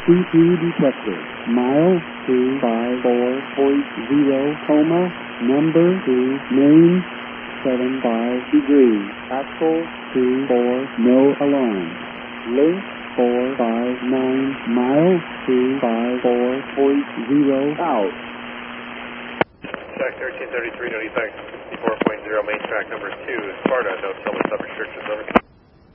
C2 detector, mile 254.0, coma, number 2, main, 75 degrees, axle 24, no alarm, length 459, mile 254.0, out. Track 1333, notify 4.0, main track number 2, Sparta, no cell with sub restrictions, over.